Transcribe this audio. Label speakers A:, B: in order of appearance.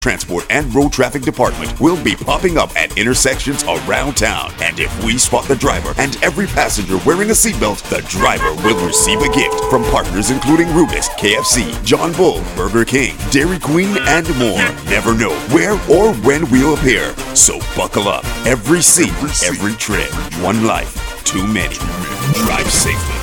A: Transport and Road Traffic Department will be popping up at intersections around town. And if we spot the driver and every passenger wearing a seatbelt, the driver will receive a gift from partners including Rubis, KFC, John Bull, Burger King, Dairy Queen, and more. Never know where or when we'll appear. So buckle up. Every seat, every trip. One life, too many. Drive safely.